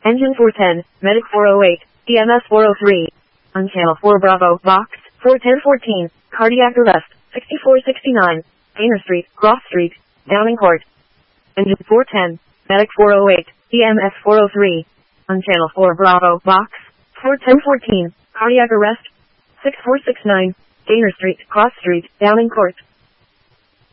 Engine 410, Medic 408, EMS 403. On channel 4 Bravo, Box, 41014, cardiac arrest, 6469, Gainer Street, Cross Street, Downing Court. Engine 410, Medic 408, EMS 403. On channel 4 Bravo, Box, 41014, cardiac arrest, 6469, Gainer Street, Cross Street, Downing Court.